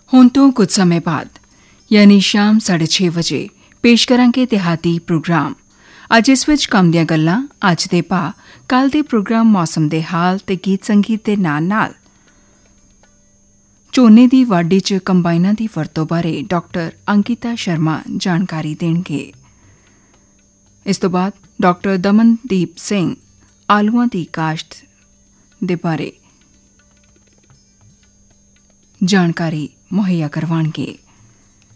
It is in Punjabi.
ਹੁਣ ਤੋਂ ਕੁਝ ਸਮੇਂ ਬਾਅਦ ਯਾਨੀ ਸ਼ਾਮ 6:30 ਵਜੇ ਪੇਸ਼ ਕਰਾਂਗੇ ਦਿਹਾਤੀ ਪ੍ਰੋਗਰਾਮ। ਅੱਜ ਇਸ ਵਿੱਚ ਕੰਮ ਦੀਆਂ ਗੱਲਾਂ, ਅੱਜ ਦੇ ਭਾਅ, ਕੱਲ੍ਹ ਦੇ ਪ੍ਰੋਗਰਾਮ, ਮੌਸਮ ਦੇ ਹਾਲ ਤੇ ਗੀਤ ਸੰਗੀਤ ਦੇ ਨਾਲ ਝੋਨੇ ਦੀ ਵਾਢੀ 'ਚ ਕੰਬਾਈਨਾਂ ਦੀ ਵਰਤੋਂ ਬਾਰੇ ਡਾਕਟਰ ਅੰਕਿਤਾ ਸ਼ਰਮਾ ਜਾਣਕਾਰੀ ਦੇਣਗੇ। ਇਸ ਤੋਂ ਬਾਅਦ ਡਾਕਟਰ ਦਮਨਦੀਪ ਸਿੰਘ ਆਲੂਆਂ ਦੀ ਕਾਸ਼ਤ ਦੇ ਬਾਰੇ ਜਾਣਕਾਰੀ ਮੁਹੱਈਆ ਕਰਵਾਉਣਗੇ।